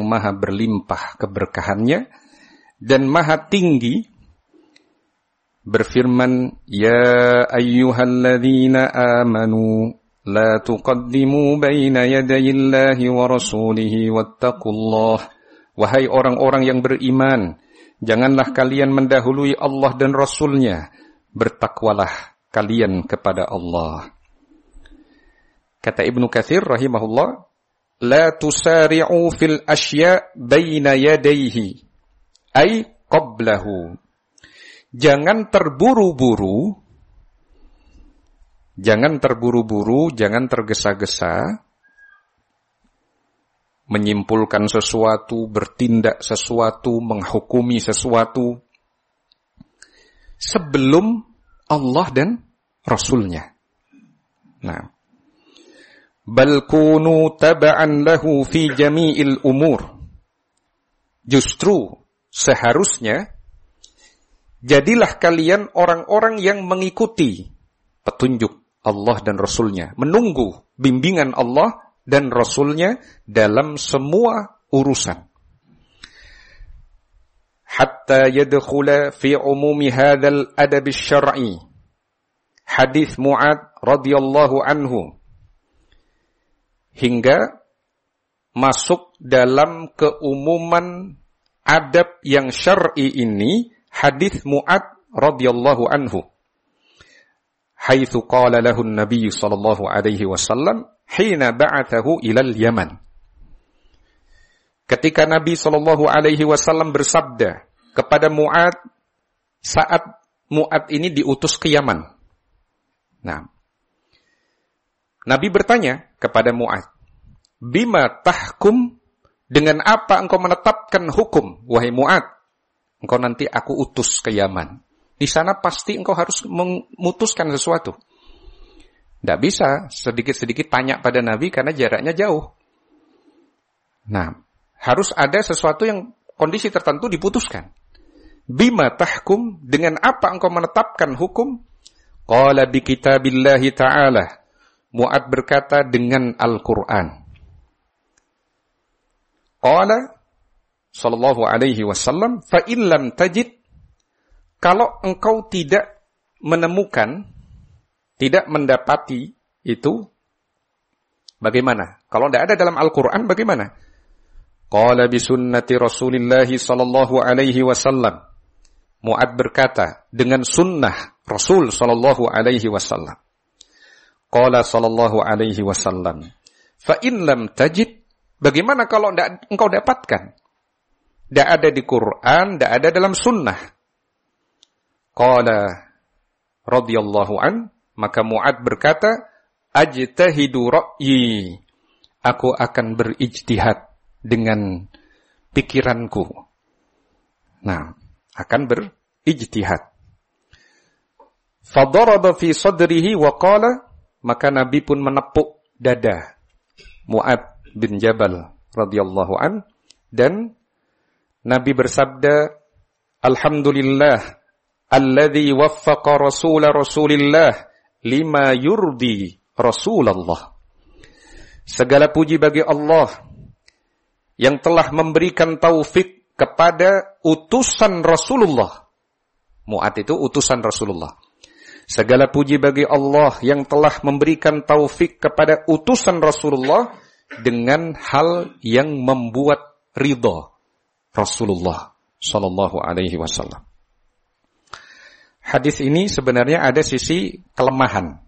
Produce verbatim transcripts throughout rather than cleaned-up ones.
maha berlimpah keberkahannya dan maha tinggi, berfirman, Ya ayyuhalladzina amanu la tuqaddimu baina yadayillahi wa rasulihi wattaqullah. Wahai orang-orang yang beriman, janganlah kalian mendahului Allah dan Rasulnya, bertakwalah kalian kepada Allah. Kata Ibnu Katsir rahimahullah, La tusari'u fil asya' baina yadayhi, ay qablahu. Jangan terburu-buru, jangan terburu-buru, jangan tergesa-gesa, menyimpulkan sesuatu, bertindak sesuatu, menghukumi sesuatu, sebelum Allah dan Rasulnya. Nah, bal kunu taba'an lahu fi jami'il umur. Justru seharusnya jadilah kalian orang-orang yang mengikuti petunjuk Allah dan Rasulnya, menunggu bimbingan Allah dan Rasulnya dalam semua urusan. Hatta yadkhula fi umumi hadzal adab asy-syar'i. Hadis Mu'adz radhiyallahu anhu, hingga masuk dalam keumuman adab yang syar'i ini, hadis Mu'adz radhiyallahu anhu. Haitsu qala lahu an-nabiy sallallahu alaihi wasallam hina ba'athahu ilal Yaman. Ketika Nabi sallallahu alaihi wasallam bersabda kepada Mu'adz saat Mu'adz ini diutus ke Yaman. Nah, Nabi bertanya kepada Mu'adz, Bima tahkum, dengan apa engkau menetapkan hukum, wahai Mu'adz? Engkau nanti aku utus ke Yaman. Di sana pasti engkau harus memutuskan sesuatu. Tidak bisa sedikit-sedikit tanya pada Nabi karena jaraknya jauh. Nah, harus ada sesuatu yang kondisi tertentu diputuskan. Bima tahkum, dengan apa engkau menetapkan hukum? Qala bi kitabillahi ta'ala. Mu'adz berkata dengan Al-Quran. Qala sallallahu alaihi wasallam, fa in lam tajid, kalau engkau tidak menemukan, tidak mendapati itu, bagaimana? Kalau tidak ada dalam Al-Quran, bagaimana? Qala bi sunnati Rasulillahi sallallahu alaihi wasallam. Mu'adz berkata dengan sunnah Rasul sallallahu alaihi wasallam. Qala sallallahu alaihi wasallam, fa in lam tajid, bagaimana kalau tidak engkau dapatkan? Tidak ada di Quran, tidak ada dalam sunnah. Qala radhiyallahu an, maka Mu'adz berkata, ajtahidu ra'yi, aku akan berijtihad dengan pikiranku. Nah, akan berijtihad. Fadaraba fi sadrihi wa qala, maka Nabi pun menepuk dada Mu'adz bin Jabal radhiyallahu an, dan Nabi bersabda, Alhamdulillah alladzi waffaqa rasula Rasulillah lima yurdi Rasulullah. Segala puji bagi Allah yang telah memberikan taufik kepada utusan Rasulullah. Mu'adz itu utusan Rasulullah. Segala puji bagi Allah yang telah memberikan taufik kepada utusan Rasulullah dengan hal yang membuat ridha Rasulullah sallallahu alaihi wasallam. Hadis ini sebenarnya ada sisi kelemahan.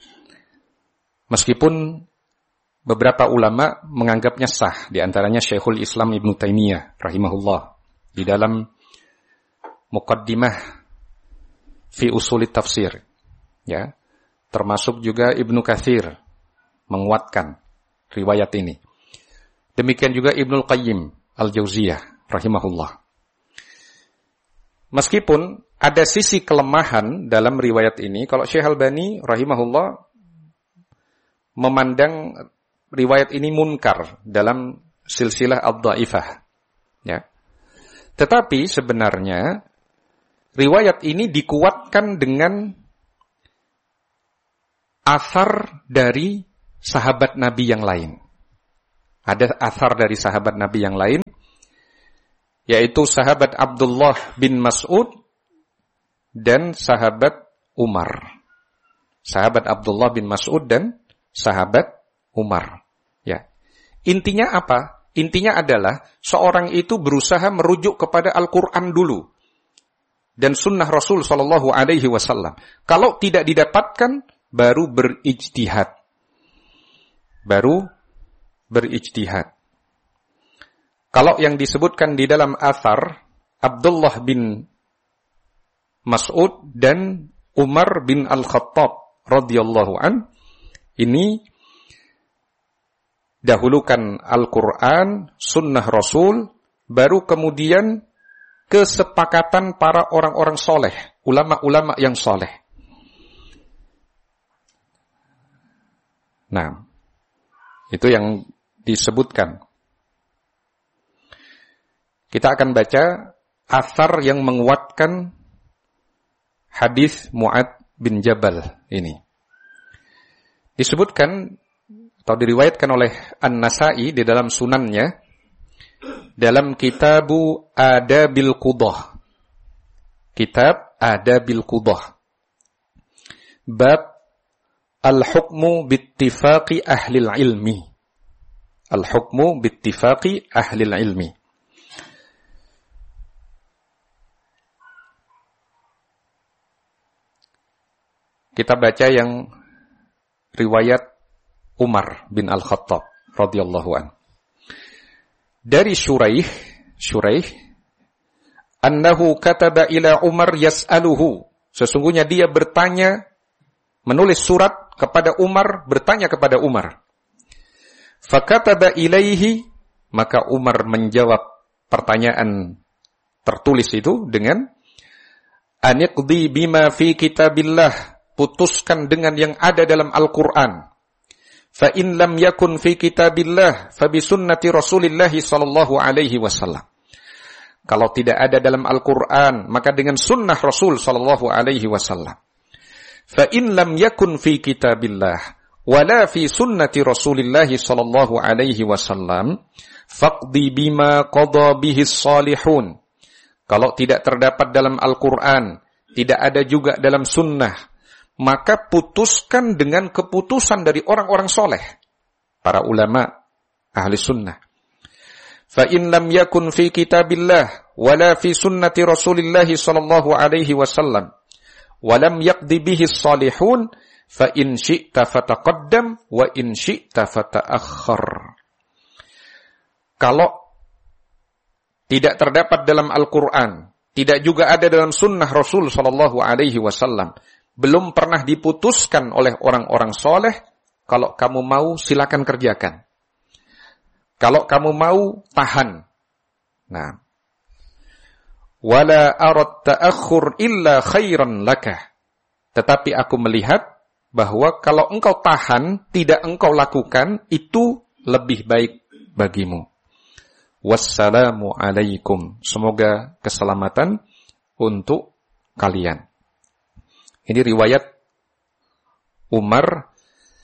Meskipun beberapa ulama menganggapnya sah, di antaranya Syekhul Islam Ibnu Taimiyah rahimahullah di dalam Muqaddimah fi Usulit Tafsir, ya, termasuk juga Ibnu Katsir menguatkan riwayat ini. Demikian juga Ibnul Qayyim Al-Jauziyah rahimahullah. Meskipun ada sisi kelemahan dalam riwayat ini, kalau Syekh Albani rahimahullah memandang riwayat ini munkar dalam silsilah ad-dhaifah, ya. Tetapi sebenarnya riwayat ini dikuatkan dengan athar dari sahabat Nabi yang lain. Ada athar dari sahabat Nabi yang lain yaitu sahabat Abdullah bin Mas'ud dan sahabat Umar. Sahabat Abdullah bin Mas'ud dan sahabat Umar. Ya. Intinya apa? Intinya adalah seorang itu berusaha merujuk kepada Al-Quran dulu dan sunnah Rasul Shallallahu Alaihi Wasallam. Kalau tidak didapatkan, baru berijtihad. Baru berijtihad. Kalau yang disebutkan di dalam athar Abdullah bin Mas'ud dan Umar bin Al-Khattab radhiyallahu an, ini dahulukan Al-Quran, sunnah Rasul, baru kemudian kesepakatan para orang-orang soleh, ulama-ulama yang soleh. Nah, itu yang disebutkan. Kita akan baca athar yang menguatkan hadis Mu'ad bin Jabal ini. Disebutkan atau diriwayatkan oleh An-Nasa'i di dalam sunannya dalam Kitabu Adabil Qudah. Kitab Adabil Qudah. Bab Al-Hukmu Bittifaqi Ahlil Ilmi. Al-Hukmu Bittifaqi Ahlil Ilmi. Kita baca yang riwayat Umar bin Al-Khattab radhiyallahu an. Dari Shuraih, Shuraih, annahu kataba ila Umar yas'aluhu. Sesungguhnya dia bertanya, menulis surat kepada Umar, bertanya kepada Umar. Fakataba ilaihi, maka Umar menjawab pertanyaan tertulis itu dengan aniqdi bima fi kitabillah, putuskan dengan yang ada dalam Al-Quran. Fa in lam yakun fi kitabillah fa bi sunnati Rasulillah sallallahu alaihi wasallam. Kalau tidak ada dalam Al-Quran, maka dengan sunnah Rasul sallallahu alaihi wasallam. Fa in lam yakun fi kitabillah wala fi sunnati Rasulillah sallallahu alaihi wasallam faqdi bima qada bihi salihun. Kalau tidak terdapat dalam Al-Quran, tidak ada juga dalam sunnah, maka putuskan dengan keputusan dari orang-orang soleh, para ulama ahli sunnah. Fa in lam yakun fi kitabillah wala fi sunnati Rasulillah sallallahu alaihi wasallam wa lam yaqdi bihi salihun fa in syi'ta fataqaddam wa in syi'ta fata'akhkhar. Kalau tidak terdapat dalam Al-Quran, tidak juga ada dalam sunnah Rasul sallallahu alaihi wasallam, belum pernah diputuskan oleh orang-orang soleh, kalau kamu mau silakan kerjakan. Kalau kamu mau tahan. Nah, wala arad ta'akhur illa khairan laka. Tetapi aku melihat bahwa kalau engkau tahan, tidak engkau lakukan, itu lebih baik bagimu. Wassalamu alaikum. Semoga keselamatan untuk kalian. Ini riwayat Umar,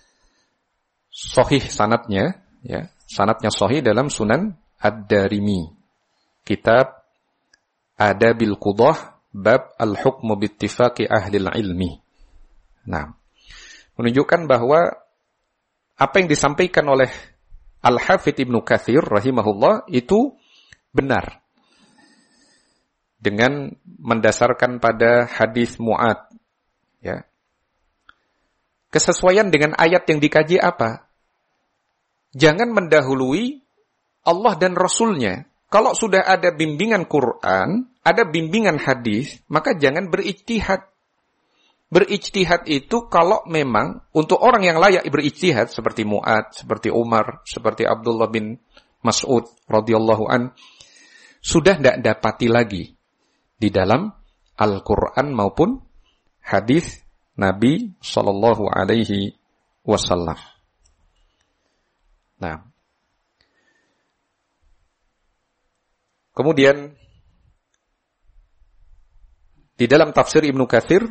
sahih sanadnya, ya, sanadnya sahih dalam Sunan Ad-Darimi. Kitab Adabil Qudah, bab Al-Hukmu Bittifaqi Ahlil Ilmi. Nah, menunjukkan bahwa apa yang disampaikan oleh Al-Hafidh Ibnu Katsir rahimahullah itu benar. Dengan mendasarkan pada hadis Mu'ad. Ya. Kesesuaian dengan ayat yang dikaji apa? Jangan mendahului Allah dan Rasulnya. Kalau sudah ada bimbingan Quran, ada bimbingan hadis, maka jangan berijtihad. Berijtihad itu kalau memang untuk orang yang layak berijtihad, seperti Mu'ad, seperti Umar, seperti Abdullah bin Mas'ud radhiyallahu an, sudah tidak dapati lagi di dalam Al-Quran maupun hadis Nabi sallallahu alaihi wasallam. Nah, kemudian di dalam tafsir Ibnu Katsir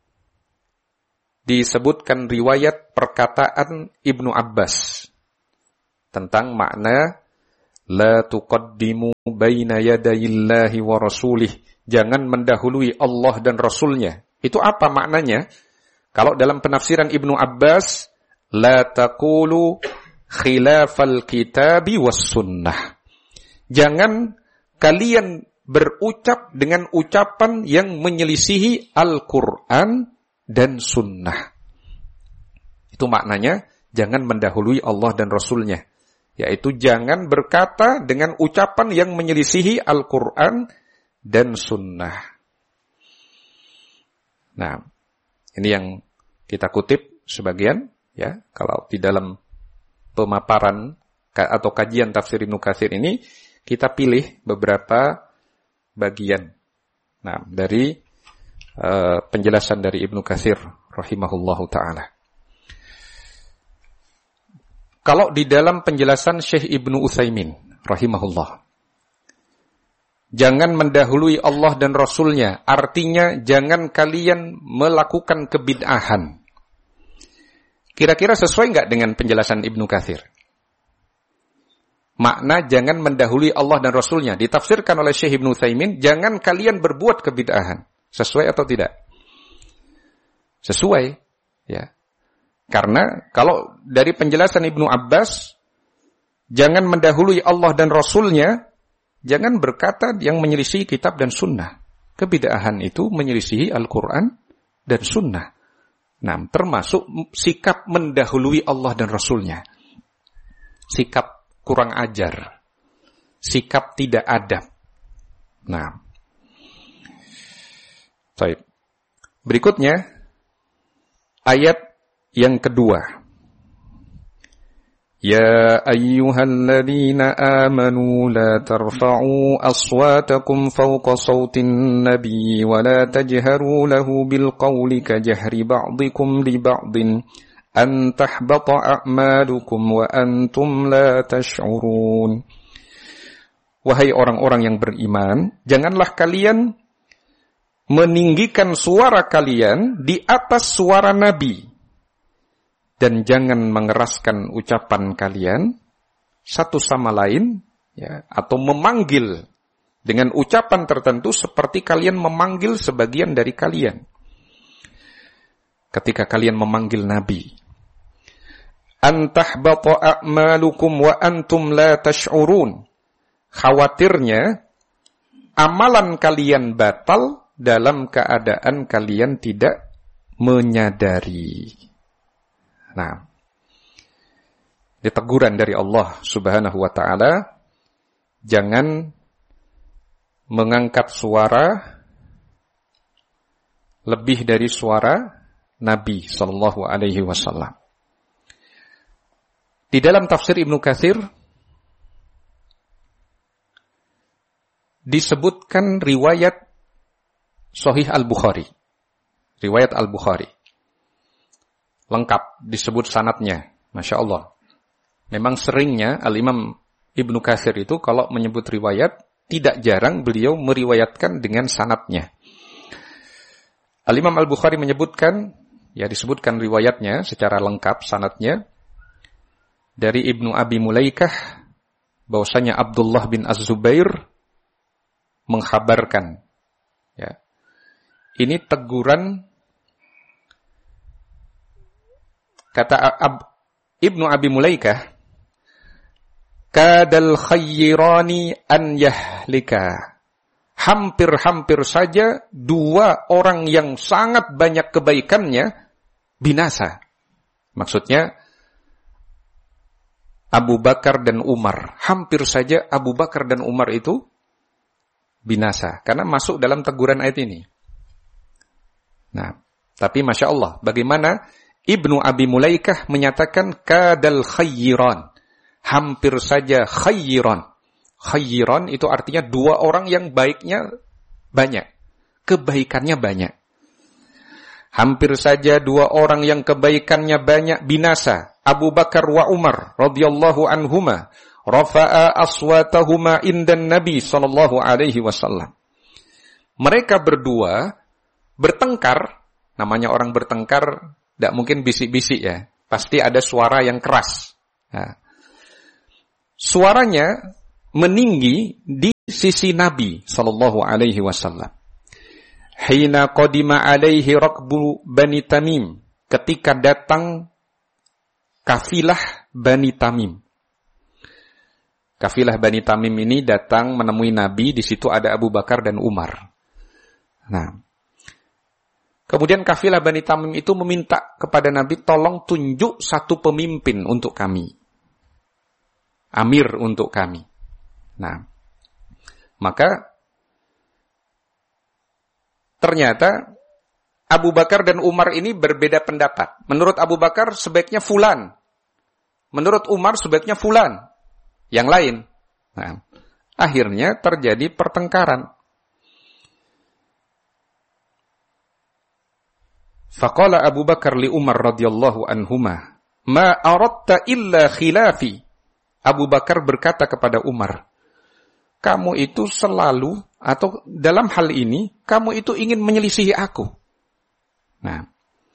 disebutkan riwayat perkataan Ibnu Abbas tentang makna La tuqaddimu baina yadayillahi wa rasulih. Jangan mendahului Allah dan Rasulnya. Itu apa maknanya? Kalau dalam penafsiran Ibnu Abbas, la taqulu khilafal kitabi was sunnah. Jangan kalian berucap dengan ucapan yang menyelisihi Al-Quran dan sunnah. Itu maknanya, jangan mendahului Allah dan Rasulnya. Yaitu jangan berkata dengan ucapan yang menyelisihi Al-Quran dan sunnah. Nah, ini yang kita kutip sebagian, ya, kalau di dalam pemaparan atau kajian tafsir Ibnu Katsir ini, kita pilih beberapa bagian. Nah, dari uh, penjelasan dari Ibnu Katsir rahimahullahu ta'ala. Kalau di dalam penjelasan Syekh Ibnu Utsaimin rahimahullah, jangan mendahului Allah dan Rasulnya, artinya jangan kalian melakukan kebid'ahan. Kira-kira sesuai enggak dengan penjelasan Ibnu Katsir? Makna jangan mendahului Allah dan Rasulnya ditafsirkan oleh Syekh Ibnu Utsaimin, jangan kalian berbuat kebid'ahan. Sesuai atau tidak? Sesuai, ya. Karena kalau dari penjelasan Ibnu Abbas, jangan mendahului Allah dan Rasulnya, jangan berkata yang menyelisihi kitab dan sunnah. Kebid'ahan itu menyelisihi Al-Quran dan sunnah. Nah, termasuk sikap mendahului Allah dan Rasulnya. Sikap kurang ajar. Sikap tidak adab. Nah. Baik. Berikutnya, ayat yang kedua. Ya ayyuhalladzina amanu la tarfa'u aswatakum fawqa sawtin nabi wa la tajharu lahu bil qawli ka jahri ba'dikum li ba'din an tahbata a'malukum wa antum la tash'urun. Wahai orang-orang yang beriman, janganlah kalian meninggikan suara kalian di atas suara nabi. Dan jangan mengeraskan ucapan kalian satu sama lain, ya, atau memanggil dengan ucapan tertentu seperti kalian memanggil sebagian dari kalian. Ketika kalian memanggil Nabi, antahbata a'malukum wa antum la tash'urun. Khawatirnya amalan kalian batal dalam keadaan kalian tidak menyadari. Nah, ini teguran dari Allah Subhanahu wa ta'ala, jangan mengangkat suara lebih dari suara Nabi sallallahu alaihi wasallam. Di dalam tafsir Ibnu Katsir disebutkan riwayat Sahih Al-Bukhari. Riwayat Al-Bukhari. Lengkap disebut sanadnya, Masya Allah. Memang seringnya Al-Imam Ibnu Katsir itu kalau menyebut riwayat, tidak jarang beliau meriwayatkan dengan sanadnya. Al-Imam Al-Bukhari menyebutkan, ya disebutkan riwayatnya secara lengkap sanadnya, dari Ibnu Abi Mulaikah, bahwasanya Abdullah bin Az-Zubair mengkhabarkan, ya, ini teguran. Kata Ab, Ibnu Abi Mulaikah, kadal khayyirani an yahlika. Hampir-hampir saja dua orang yang sangat banyak kebaikannya binasa. Maksudnya Abu Bakar dan Umar. Hampir saja Abu Bakar dan Umar itu binasa. Karena masuk dalam teguran ayat ini. Nah, tapi Masya Allah, bagaimana Ibnu Abi Mulaikah menyatakan kadal khayyiran. Hampir saja khayyiran. Khayyiran itu artinya dua orang yang baiknya banyak. Kebaikannya banyak. Hampir saja dua orang yang kebaikannya banyak binasa. Abu Bakar wa Umar radhiyallahu anhuma. Rafa'a aswatahuma indan Nabi sallallahu alaihi wasallam. Mereka berdua bertengkar. Namanya orang bertengkar, tidak mungkin bisik-bisik ya. Pasti ada suara yang keras. Nah, suaranya meninggi di sisi Nabi sallallahu alaihi wasallam. Hina qadima alaihi raqbu Bani Tamim, ketika datang kafilah Bani Tamim. Kafilah Bani Tamim ini datang menemui Nabi, di situ ada Abu Bakar dan Umar. Nah, kemudian kafilah Bani Tamim itu meminta kepada Nabi, tolong tunjuk satu pemimpin untuk kami. Amir untuk kami. Nah, maka ternyata Abu Bakar dan Umar ini berbeda pendapat. Menurut Abu Bakar sebaiknya fulan. Menurut Umar sebaiknya fulan. Yang lain. Nah, akhirnya terjadi pertengkaran. Faqala Abu Bakar li Umar radhiyallahu anhuma, ma aradta illa khilafi. Abu Bakar berkata kepada Umar, kamu itu selalu, atau dalam hal ini, kamu itu ingin menyelisihi aku. Nah,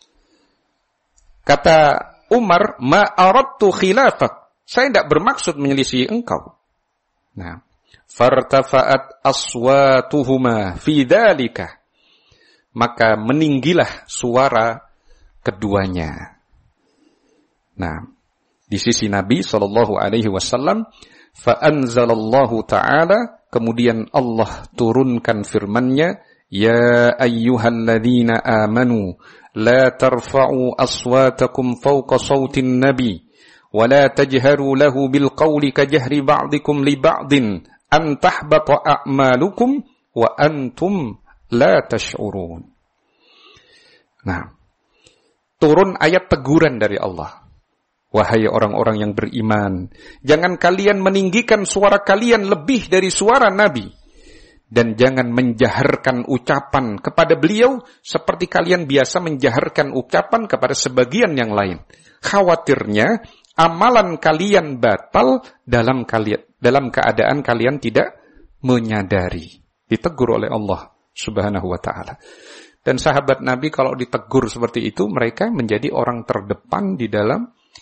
kata Umar, ma aradtu khilafak. Saya tidak bermaksud menyelisihi engkau. Nah, fartafa'at aswatuhuma fi dzalika. Maka meninggilah suara keduanya. Nah, di sisi Nabi sallallahu alaihi wasallam, fa anzalallahu ta'ala, kemudian Allah turunkan firman-Nya, ya ayyuhalladzina amanu la tarfa'u aswatakum fawqa sautin nabi wa la tajharu lahu bil qawli kajahri ba'dikum li ba'din an tahbata a'malukum wa antum la tash'urun. Nah, turun ayat teguran dari Allah. Wahai orang-orang yang beriman, jangan kalian meninggikan suara kalian lebih dari suara Nabi, dan jangan menjaharkan ucapan kepada beliau seperti kalian biasa menjaharkan ucapan kepada sebagian yang lain. Khawatirnya amalan kalian batal dalam kalian dalam keadaan kalian tidak menyadari. Ditegur oleh Allah Subhanahu wa ta'ala. Dan sahabat Nabi kalau ditegur seperti itu, mereka menjadi orang terdepan di dalam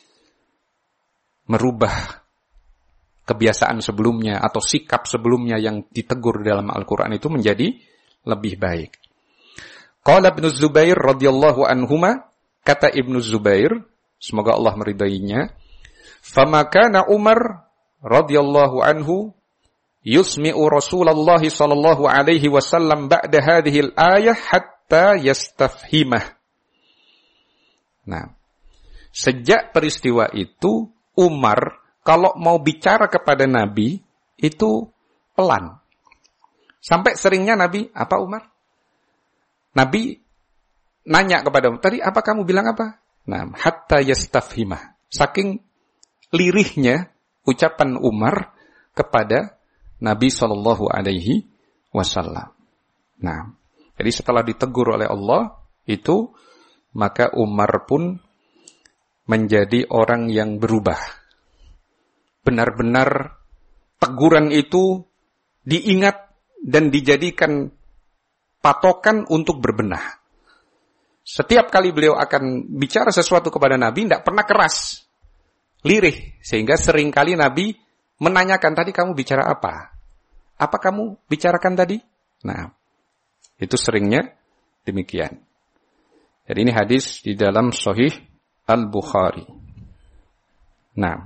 merubah kebiasaan sebelumnya atau sikap sebelumnya yang ditegur dalam Al-Quran itu menjadi lebih baik. Qala Ibnu Zubair radhiyallahu anhuma, kata Ibnu Zubair, semoga Allah meridainya, fama kana Umar radhiyallahu anhu yusmi'u Rasulullah sallallahu alaihi wasallam ba'da hadhihi al-ayah hatta yastafhimah. Nah, sejak peristiwa itu Umar kalau mau bicara kepada Nabi itu pelan. Sampai seringnya Nabi, apa Umar? Nabi nanya kepada Umar, tadi apa kamu bilang apa? Nah, hatta yastafhimah. Saking lirihnya ucapan Umar kepada Nabi sallallahu alaihi wasallam. Nah, jadi setelah ditegur oleh Allah itu, maka Umar pun menjadi orang yang berubah. Benar-benar teguran itu diingat dan dijadikan patokan untuk berbenah. Setiap kali beliau akan bicara sesuatu kepada Nabi, tidak pernah keras, lirih. Sehingga seringkali Nabi menanyakan, tadi kamu bicara apa? Apa kamu bicarakan tadi? Nah, itu seringnya demikian. Jadi ini hadis di dalam Sahih Al-Bukhari. Nah,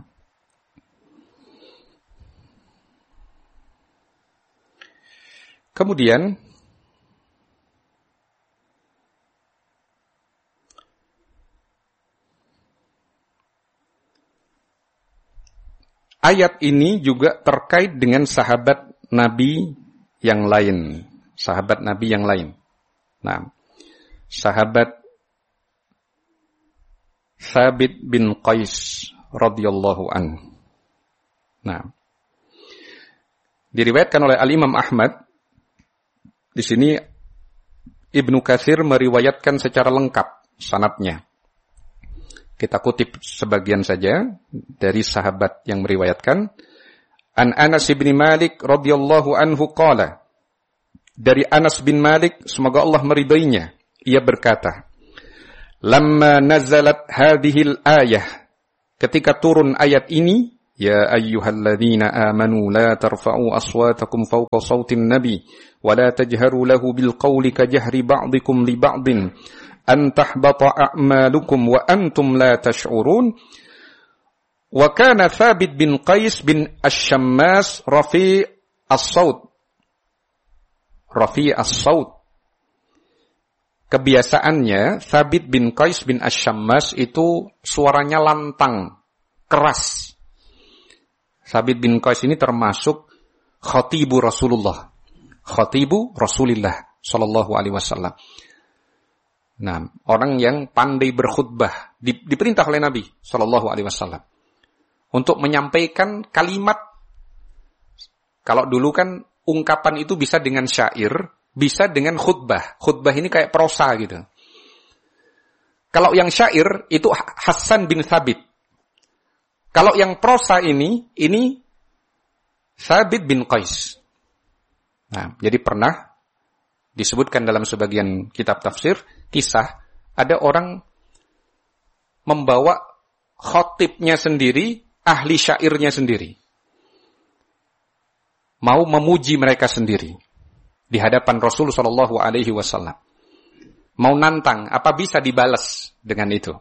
kemudian ayat ini juga terkait dengan sahabat Nabi yang lain, sahabat Nabi yang lain. Nah, sahabat Thabit bin Qais radhiyallahu anhu. Nah, diriwayatkan oleh Al-Imam Ahmad. Di sini Ibnu Katsir meriwayatkan secara lengkap sanadnya. Kita kutip sebagian saja dari sahabat yang meriwayatkan. An Anas bin Malik radhiyallahu anhu qala. Dari Anas bin Malik, semoga Allah meridainya, ia berkata, lamma nazalat hadhil ayah, ketika turun ayat ini, Ya ayyuhalladzina amanu la tarfa'u aswatakum fawqa sawtin nabi wa la tajharu lahu bil qawli ka jahri ba'dikum li ba'din an tahbata a'malukum wa antum la tash'urun. Wa kana Thabit bin Qais bin Asy-Syammas rafi' as-saut. Rafi' as-saut. Kebiasaannya Thabit bin Qais bin Asy-Syammas itu suaranya lantang, keras. Thabit bin Qais ini termasuk khatibu Rasulullah. Khatibu Rasulillah sallallahu alaihi wasallam. Nah, orang yang pandai berkhutbah, di, diperintah oleh Nabi sallallahu alaihi wasallam untuk menyampaikan kalimat. Kalau dulu kan ungkapan itu bisa dengan syair, bisa dengan khutbah. Khutbah ini kayak prosa gitu. Kalau yang syair itu Hasan bin Thabit. Kalau yang prosa ini, ini Thabit bin Qais. Nah, jadi pernah disebutkan dalam sebagian kitab tafsir, kisah, ada orang membawa khotibnya sendiri, ahli syairnya sendiri. Mau memuji mereka sendiri di hadapan Rasul sallallahu alaihi wasallam. Mau nantang, apa bisa dibalas dengan itu?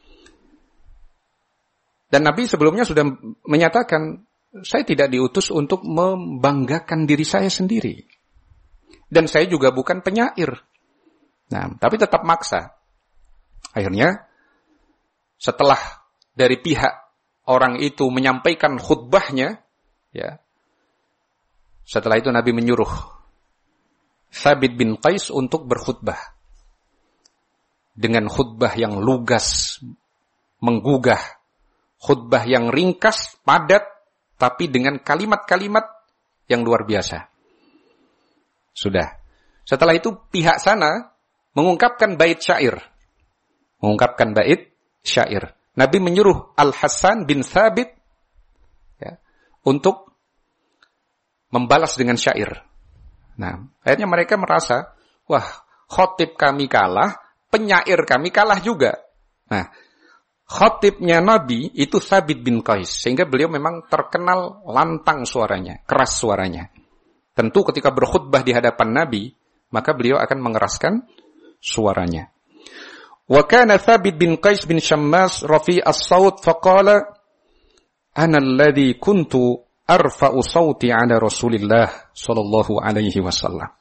Dan Nabi sebelumnya sudah menyatakan, saya tidak diutus untuk membanggakan diri saya sendiri. Dan saya juga bukan penyair. Nah, tapi tetap maksa. Akhirnya, setelah dari pihak orang itu menyampaikan khutbahnya, ya, setelah itu Nabi menyuruh Thabit bin Qais untuk berkhutbah. Dengan khutbah yang lugas, menggugah. Khutbah yang ringkas, padat, tapi dengan kalimat-kalimat yang luar biasa. Sudah. Setelah itu pihak sana mengungkapkan bait syair. Mengungkapkan bait syair. Nabi menyuruh Al-Hasan bin Thabit ya, untuk membalas dengan syair. Nah, akhirnya mereka merasa, wah, khotib kami kalah, penyair kami kalah juga. Nah, khotibnya Nabi itu Thabit bin Qais. Sehingga beliau memang terkenal lantang suaranya, keras suaranya. Tentu ketika berkhutbah di hadapan Nabi, maka beliau akan mengeraskan suaranya. Wa kana Thabit bin Qais bin Syammas rafi as-saut faqala ana alladhi kuntu arfa'u sauti ala Rasulillah sallallahu alaihi wasallam.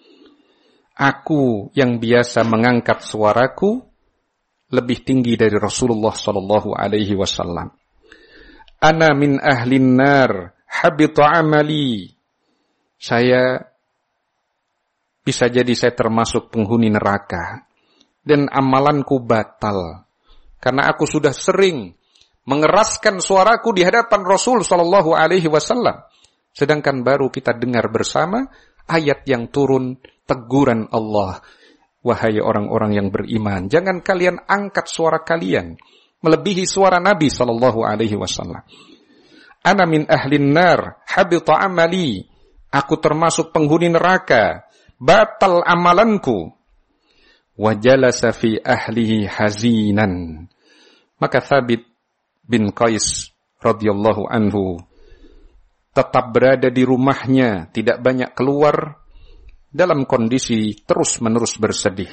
Aku yang biasa mengangkat suaraku lebih tinggi dari Rasulullah sallallahu alaihi wasallam. Ana min ahlin nar, habita amali. Saya bisa jadi saya termasuk penghuni neraka dan amalanku batal karena aku sudah sering mengeraskan suaraku di hadapan Rasul sallallahu alaihi wasallam. Sedangkan baru kita dengar bersama ayat yang turun, teguran Allah. Wahai orang-orang yang beriman, jangan kalian angkat suara kalian melebihi suara Nabi sallallahu alaihi wasallam. Ana min ahlin nar, habita amali. Aku termasuk penghuni neraka, batal amalanku. Wa jalasa fi ahlihi hazinan. Maka Thabit bin Qais radhiyallahu anhu tetap berada di rumahnya, tidak banyak keluar, dalam kondisi terus-menerus bersedih.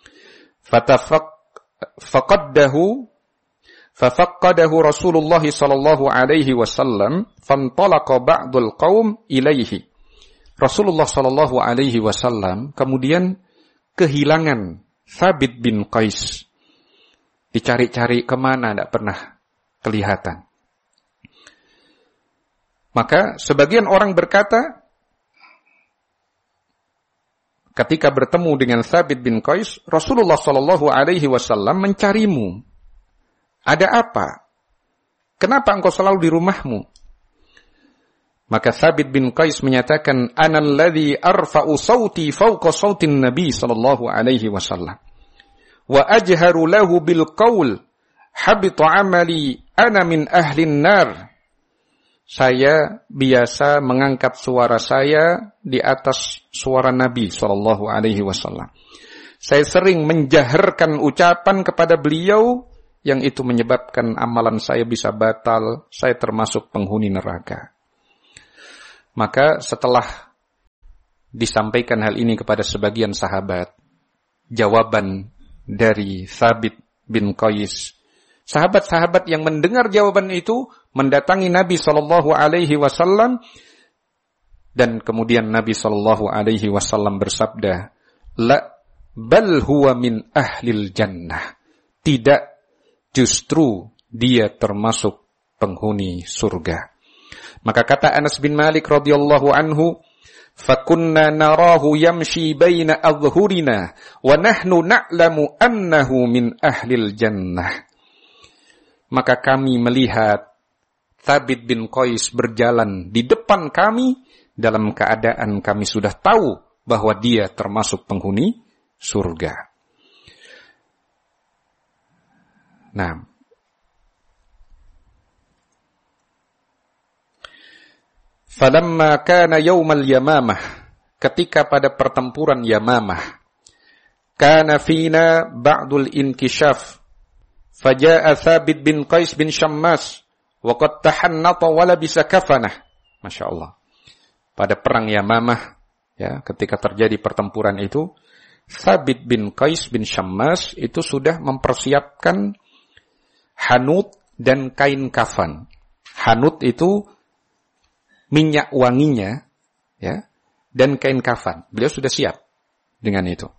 Faqaddahu fafaqqadahu Rasulullah sallallahu alaihi wasallam fantalaqa ba'dul qaum ilaihi. Rasulullah sallallahu alaihi wasallam kemudian kehilangan Thabit bin Qais. Dicari-cari kemana, tidak pernah kelihatan. Maka sebagian orang berkata, ketika bertemu dengan Thabit bin Qais, Rasulullah sallallahu alaihi wasallam mencarimu. Ada apa? Kenapa engkau selalu di rumahmu? Maka Thabit bin Qais menyatakan, Ana alladhi arfa'u sawti fawqa sawtin Nabi sallallahu alaihi wasallam. Wa ajharu lahu bil qawl, habita amali, ana min ahlin nar. Saya biasa mengangkat suara saya di atas suara Nabi sallallahu alaihi wasallam. Saya sering menjaharkan ucapan kepada beliau yang itu menyebabkan amalan saya bisa batal, saya termasuk penghuni neraka. Maka setelah disampaikan hal ini kepada sebagian sahabat, jawaban dari Thabit bin Qais, sahabat-sahabat yang mendengar jawaban itu mendatangi Nabi sallallahu alaihi wasallam, dan kemudian Nabi sallallahu alaihi wasallam bersabda, "La bal huwa min ahlil jannah." Tidak, justru dia termasuk penghuni surga. Maka kata Anas bin Malik radhiyallahu anhu, "Fakunna narahu yamshi baina adhhurina wa nahnu na'lamu annahu min ahlil jannah." Maka kami melihat Thabit bin Qais berjalan di depan kami dalam keadaan kami sudah tahu bahwa dia termasuk penghuni surga. Nah, falamma kana yaumal yamamah, ketika pada pertempuran Yamamah, kana fina ba'dul inkishaf, faja'a Thabit bin Qais bin Shammas wa qad tahannata wa labisa kafanah. Masya Allah. Pada perang Yamamah, ya, ketika terjadi pertempuran itu, Thabit bin Qais bin Shammas itu sudah mempersiapkan hanut dan kain kafan. Hanut itu minyak wanginya, ya, dan kain kafan. Beliau sudah siap dengan itu.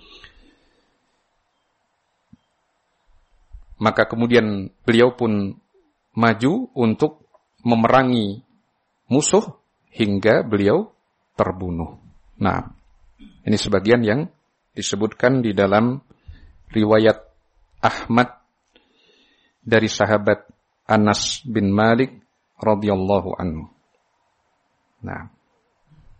Maka kemudian beliau pun maju untuk memerangi musuh hingga beliau terbunuh. Nah, ini sebagian yang disebutkan di dalam riwayat Ahmad dari sahabat Anas bin Malik radhiyallahu anhu. Nah,